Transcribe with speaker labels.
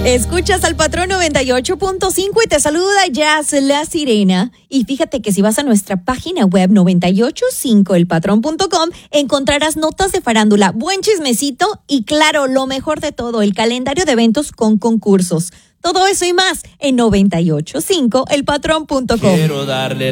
Speaker 1: Escuchas al Patrón 98.5 y te saluda Jazz La Sirena. Y fíjate que si vas a nuestra página web 985elpatrón.com encontrarás notas de farándula, buen chismecito y claro, lo mejor de todo, el calendario de eventos con concursos. Todo eso y más en 985elpatrón.com.
Speaker 2: Quiero darle